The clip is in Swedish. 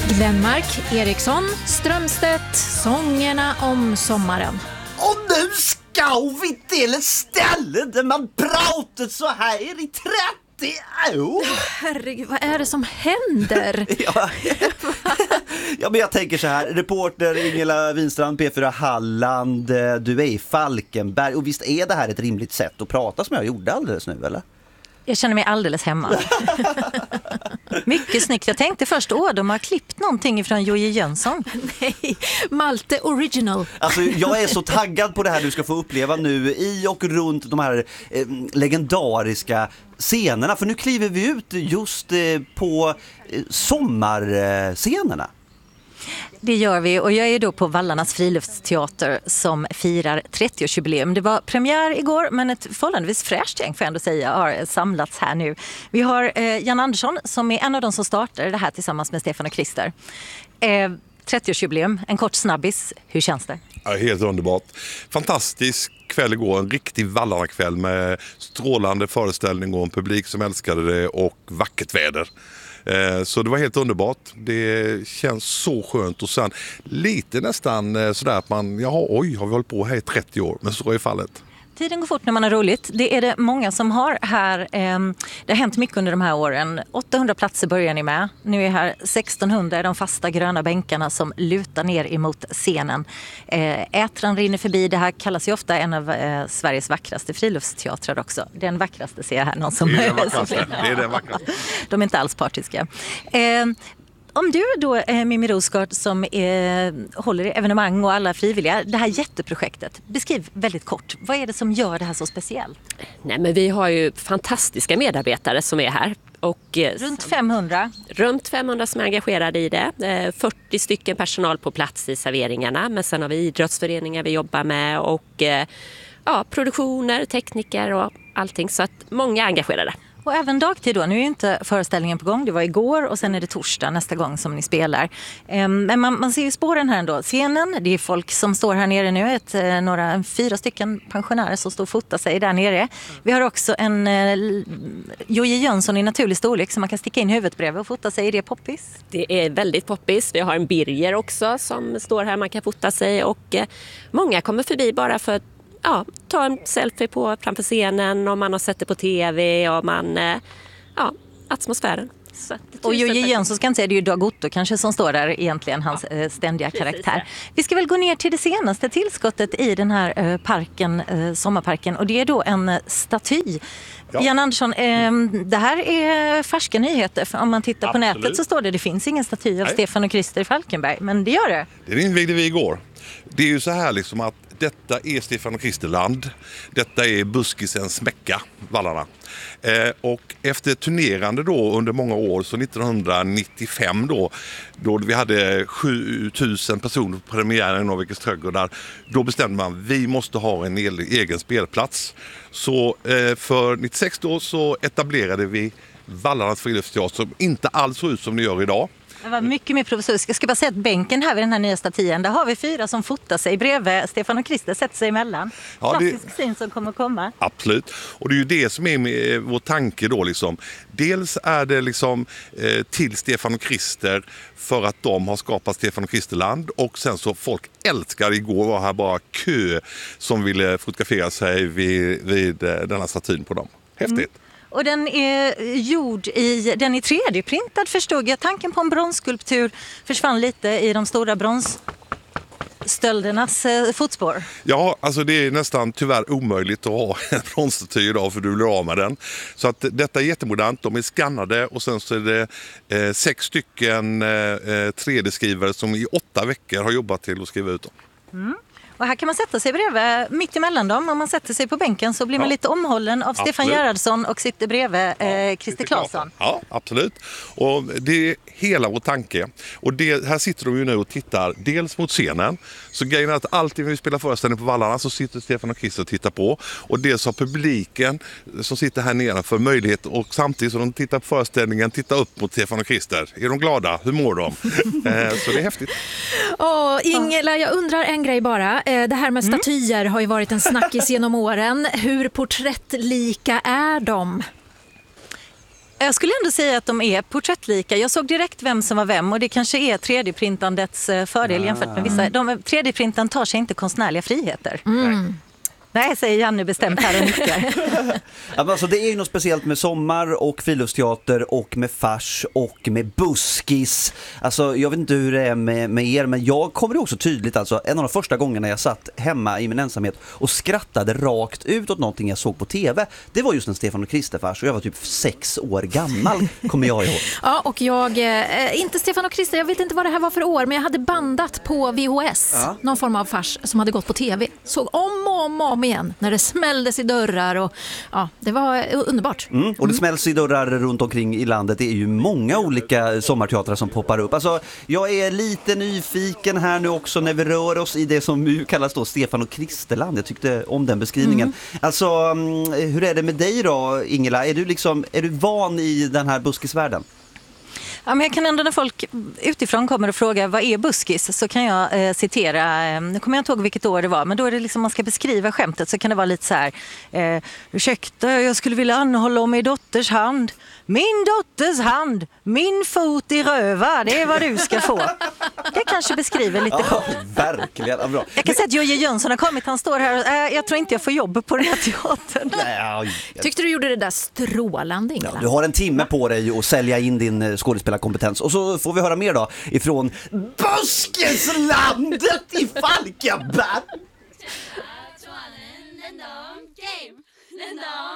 Glenmark, Eriksson, Strömstedt, sångerna om sommaren. Och nu ska vi till ett ställe där man pratat så här i 30 år. Herregud, vad är det som händer? Ja, men jag tänker så här, reporter Ingela Winstrand, P4 Halland, du är i Falkenberg. Och visst är det här ett rimligt sätt att prata som jag gjorde alldeles nu, eller? Jag känner mig alldeles hemma. Mycket snyggt. Jag tänkte först, de har klippt någonting från Jojje Jönsson. Nej, Malte Original. Alltså, jag är så taggad på det här du ska få uppleva nu i och runt de här legendariska scenerna. För nu kliver vi ut just på sommarscenerna. Det gör vi, och jag är då på Vallarnas friluftsteater som firar 30-årsjubileum. Det var premiär igår, men ett förhållandevis fräscht gäng får jag ändå säga har samlats här nu. Vi har Jan Andersson som är en av de som startade det här tillsammans med Stefan och Christer. 30-årsjubileum, en kort snabbis. Hur känns det? Ja, helt underbart. Fantastisk kväll igår, en riktig Vallarna-kväll med strålande föreställning och en publik som älskade det och vackert väder. Så det var helt underbart. Det känns så skönt och sen lite nästan sådär att man, har vi hållit på här i 30 år, men så är fallet. Tiden går fort när man har roligt. Det är det många som har här. Det har hänt mycket under de här åren. 800 platser börjar ni med. Nu är här 1600 de fasta gröna bänkarna som lutar ner emot scenen. Ätran rinner förbi. Det här kallas ju ofta en av Sveriges vackraste friluftsteatrar också. Den vackraste ser jag här. Någon som det är den vackraste. De är inte alls partiska. Om du då, Mimmi Rosgård, som håller i evenemang och alla frivilliga, det här jätteprojektet, beskriv väldigt kort. Vad är det som gör det här så speciellt? Nej, men vi har ju fantastiska medarbetare som är här. Och runt 500? Runt 500 som är engagerade i det. 40 stycken personal på plats i serveringarna. Men sen har vi idrottsföreningar vi jobbar med och produktioner, tekniker och allting. Så att många är engagerade. Och även dagtid då, nu är ju inte föreställningen på gång, det var igår och sen är det torsdag nästa gång som ni spelar. Men man ser ju spåren här ändå. Scenen, det är folk som står här nere nu, 4 stycken pensionärer som står och fotar sig där nere. Vi har också en Jojje Jönsson i naturlig storlek som man kan sticka in huvudet bredvid och fota sig. Är det poppis? Det är väldigt poppis. Vi har en Birger också som står här, man kan fota sig och många kommer förbi bara för ta en selfie framför scenen om man har sett det på tv och atmosfären. Och Jojje Jönsson ska inte säga, det är ju Dag Otto kanske som står där egentligen, hans ständiga karaktär. Vi ska väl gå ner till det senaste tillskottet i den här parken, sommarparken, och det är då en staty. Ja. Jan Andersson, det här är färska nyheter. För om man tittar på nätet så står det finns ingen staty av Stefan och Christer i Falkenberg, men det gör det. Det invigde vi igår. Det är ju så här liksom att detta är Stefan och Christerland. Detta är buskisens Mecka, Vallarna. Och efter turnerande då under många år, så 1995 då vi hade 7000 personer på premiären i Norrvikens trädgårdar, då bestämde man vi måste ha en egen spelplats. Så för 96 då så etablerade vi Vallarnas friluftsteater som inte alls så ut som det gör idag. Det var mycket mer provisoriskt. Jag ska bara säga att bänken här vid den här nya statyn, där har vi 4 som fotar sig bredvid Stefan och Christer, sätter sig emellan. Klassisk syn som kommer komma. Absolut. Och det är ju det som är vår tanke då liksom. Dels är det liksom till Stefan och Christer för att de har skapat Stefan och Christerland, och sen så folk älskar, igår var här bara kö som ville fotografera sig vid denna statyn på dem. Häftigt. Och den är den är 3D-printad, förstod jag. Tanken på en bronsskulptur försvann lite i de stora bronsstöldernas fotspår. Ja, alltså det är nästan tyvärr omöjligt att ha en bronsstaty idag för du blir av med den. Så att detta är jättemodernt, de är skannade och sen så är det 6 stycken 3D-skrivare som i 8 veckor har jobbat till att skriva ut dem. Mm. Och här kan man sätta sig bredvid, mitt emellan dem. Om man sätter sig på bänken så blir man lite omhållen av Stefan Gerhardsson och sitter bredvid Christer Claesson. Ja, absolut. Och det är hela vår tanke. Och här sitter de ju nu och tittar dels mot scenen. Så grejen är att alltid när vi spelar föreställning på Vallarna så sitter Stefan och Christer och tittar på. Och dels har publiken som sitter här nere för möjlighet, och samtidigt som de tittar på föreställningen, titta upp mot Stefan och Christer. Är de glada? Hur mår de? Så det är häftigt. Ingela, jag undrar en grej bara. Det här med statyer har ju varit en snackis genom åren. Hur porträttlika är de? Jag skulle ändå säga att de är porträttlika. Jag såg direkt vem som var vem och det kanske är 3D-printandets fördel jämfört med vissa. 3D-printan tar sig inte konstnärliga friheter. Nej, säger Janne bestämt här och nickar. Alltså, det är ju något speciellt med sommar och friluftsteater och med fars och med buskis. Alltså, jag vet inte hur det är med er, men jag kommer det också tydligt. Alltså, en av de första gångerna jag satt hemma i min ensamhet och skrattade rakt ut åt någonting jag såg på tv. Det var just en Stefan och Krister-fars och jag var typ 6 år gammal, kommer jag ihåg. Ja, och jag, inte Stefan och Krister, jag vet inte vad det här var för år, men jag hade bandat på VHS, någon form av fars som hade gått på tv. Såg om igen när det smälldes i dörrar och ja, det var underbart. Och det smälls i dörrar runt omkring i landet. Det är ju många olika sommarteatrar som poppar upp. Alltså, jag är lite nyfiken här nu också när vi rör oss i det som kallas då Stefan och Kristerland. Jag tyckte om den beskrivningen. Alltså, hur är det med dig då, Ingela? Är du van i den här buskisvärlden? Ja, men jag kan ändå när folk utifrån kommer och frågar vad är buskis så kan jag citera, nu kommer jag inte ihåg vilket år det var, men då är det liksom man ska beskriva skämtet så kan det vara lite så här, ursäkta, jag skulle vilja anhålla om min dotters hand. Min dotters hand, min fot i röva, det är vad du ska få. Det kanske beskriver lite kort. Verkligen, ja, bra. Jag kan säga att Jojje Jönsson har kommit, han står här och jag tror inte jag får jobb på den här teatern. Tyckte du gjorde det där strålande, Ingela? Ja, du har en timme på dig att sälja in din skådespelarkompetens och så får vi höra mer då ifrån Buskislandet i Falkenberg.